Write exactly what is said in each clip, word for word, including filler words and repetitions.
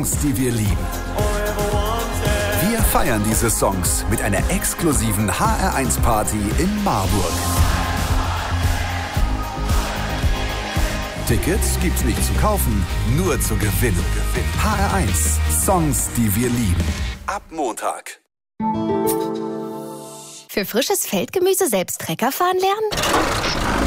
Die wir lieben. Wir feiern diese Songs mit einer exklusiven H R eins Party in Marburg. Tickets gibt's nicht zu kaufen, nur zu gewinnen. H R eins, Songs, die wir lieben. Ab Montag. Für frisches Feldgemüse selbst Trecker fahren lernen?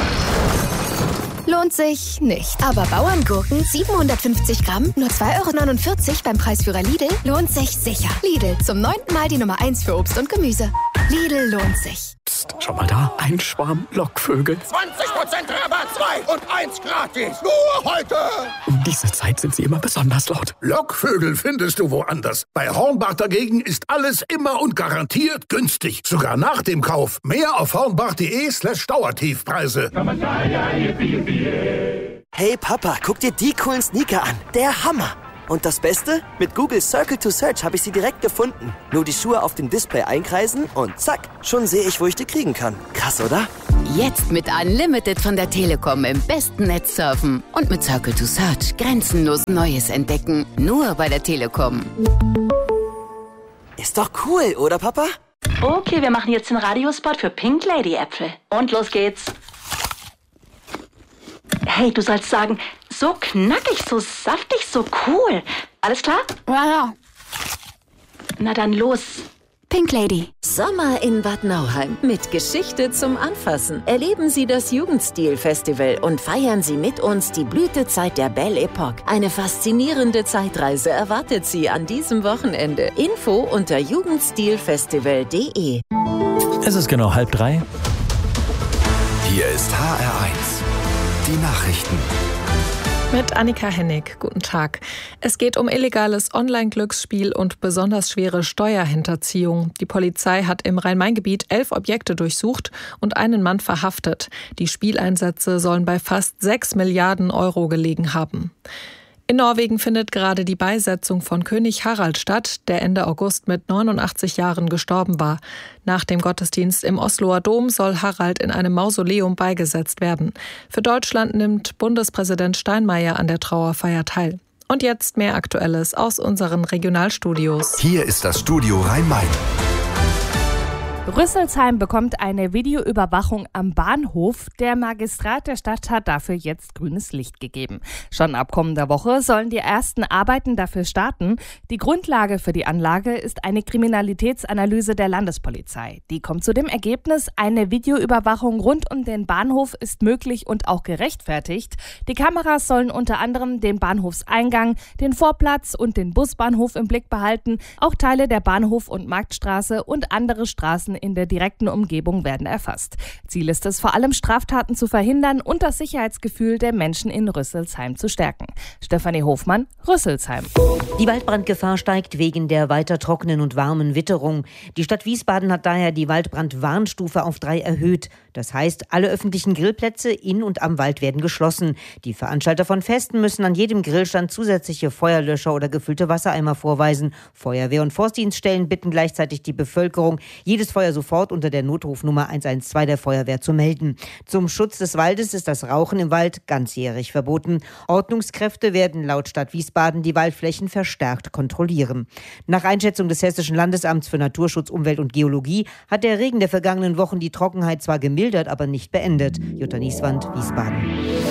Lohnt sich nicht. Aber Bauerngurken, siebenhundertfünfzig Gramm, nur zwei Euro neunundvierzig beim Preisführer Lidl, lohnt sich sicher. Lidl, zum neunten Mal die Nummer eins für Obst und Gemüse. Lidl lohnt sich. Psst, schau mal da, ein Schwarm Lockvögel. zwanzig Prozent Rabatt, zwei und eins gratis. Nur heute. Um diese Zeit sind sie immer besonders laut. Lockvögel findest du woanders. Bei Hornbach dagegen ist alles immer und garantiert günstig. Sogar nach dem Kauf. Mehr auf hornbach.de slash Dauertiefpreise. Hey Papa, guck dir die coolen Sneaker an. Der Hammer. Und das Beste? Mit Google Circle to Search habe ich sie direkt gefunden. Nur die Schuhe auf dem Display einkreisen und zack, schon sehe ich, wo ich die kriegen kann. Krass, oder? Jetzt mit Unlimited von der Telekom im besten Netz surfen. Und mit Circle to Search grenzenlos Neues entdecken. Nur bei der Telekom. Ist doch cool, oder Papa? Okay, wir machen jetzt den Radiospot für Pink Lady Äpfel. Und los geht's. Hey, du sollst sagen, so knackig, so saftig, so cool. Alles klar? Ja, ja. Na dann los. Pink Lady. Sommer in Bad Nauheim. Mit Geschichte zum Anfassen. Erleben Sie das Jugendstil-Festival und feiern Sie mit uns die Blütezeit der Belle Epoque. Eine faszinierende Zeitreise erwartet Sie an diesem Wochenende. Info unter jugendstilfestival punkt de. Es ist genau halb drei. Hier ist H R eins. Die Nachrichten. Mit Annika Hennig. Guten Tag. Es geht um illegales Online-Glücksspiel und besonders schwere Steuerhinterziehung. Die Polizei hat im Rhein-Main-Gebiet elf Objekte durchsucht und einen Mann verhaftet. Die Spieleinsätze sollen bei fast sechs Milliarden Euro gelegen haben. In Norwegen findet gerade die Beisetzung von König Harald statt, der Ende August mit neunundachtzig Jahren gestorben war. Nach dem Gottesdienst im Osloer Dom soll Harald in einem Mausoleum beigesetzt werden. Für Deutschland nimmt Bundespräsident Steinmeier an der Trauerfeier teil. Und jetzt mehr Aktuelles aus unseren Regionalstudios. Hier ist das Studio Rhein-Main. Rüsselsheim bekommt eine Videoüberwachung am Bahnhof. Der Magistrat der Stadt hat dafür jetzt grünes Licht gegeben. Schon ab kommender Woche sollen die ersten Arbeiten dafür starten. Die Grundlage für die Anlage ist eine Kriminalitätsanalyse der Landespolizei. Die kommt zu dem Ergebnis, eine Videoüberwachung rund um den Bahnhof ist möglich und auch gerechtfertigt. Die Kameras sollen unter anderem den Bahnhofseingang, den Vorplatz und den Busbahnhof im Blick behalten. Auch Teile der Bahnhof- und Marktstraße und andere Straßen in der direkten Umgebung werden erfasst. Ziel ist es vor allem, Straftaten zu verhindern und das Sicherheitsgefühl der Menschen in Rüsselsheim zu stärken. Stefanie Hofmann, Rüsselsheim. Die Waldbrandgefahr steigt wegen der weiter trockenen und warmen Witterung. Die Stadt Wiesbaden hat daher die Waldbrandwarnstufe auf drei erhöht. Das heißt, alle öffentlichen Grillplätze in und am Wald werden geschlossen. Die Veranstalter von Festen müssen an jedem Grillstand zusätzliche Feuerlöscher oder gefüllte Wassereimer vorweisen. Feuerwehr- und Forstdienststellen bitten gleichzeitig die Bevölkerung, jedes Feuer sofort unter der Notrufnummer eins eins zwei der Feuerwehr zu melden. Zum Schutz des Waldes ist das Rauchen im Wald ganzjährig verboten. Ordnungskräfte werden laut Stadt Wiesbaden die Waldflächen verstärkt kontrollieren. Nach Einschätzung des Hessischen Landesamts für Naturschutz, Umwelt und Geologie hat der Regen der vergangenen Wochen die Trockenheit zwar gemildert, aber nicht beendet. Jutta Nieswand, Wiesbaden.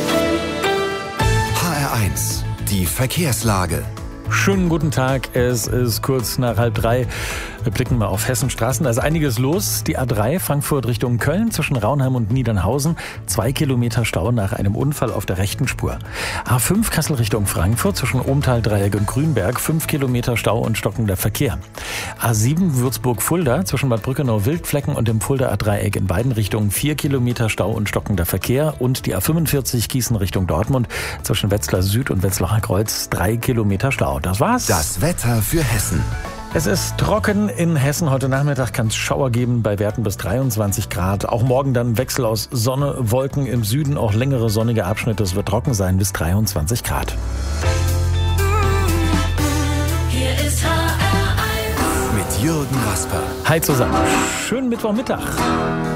H R eins, die Verkehrslage. Schönen guten Tag, es ist kurz nach halb drei. Wir blicken mal auf Hessenstraßen. Da ist einiges los. Die A drei Frankfurt Richtung Köln zwischen Raunheim und Niedernhausen. Zwei Kilometer Stau nach einem Unfall auf der rechten Spur. A fünf Kassel Richtung Frankfurt zwischen Ohmtal-Dreieck und Grünberg. Fünf Kilometer Stau und stockender Verkehr. A sieben Würzburg-Fulda zwischen Bad Brückenau-Wildflecken und dem Fuldaer Dreieck in beiden Richtungen. Vier Kilometer Stau und stockender Verkehr. Und die A fünfundvierzig Gießen Richtung Dortmund zwischen Wetzlar Süd und Wetzlarer Kreuz. Drei Kilometer Stau. Das war's. Das Wetter für Hessen. Es ist trocken in Hessen. Heute Nachmittag kann es Schauer geben bei Werten bis dreiundzwanzig Grad. Auch morgen dann Wechsel aus Sonne, Wolken im Süden, auch längere sonnige Abschnitte. Es wird trocken sein bis dreiundzwanzig Grad. Hier ist H R eins. Mit Jürgen Rasper. Hi zusammen. Schönen Mittwochmittag.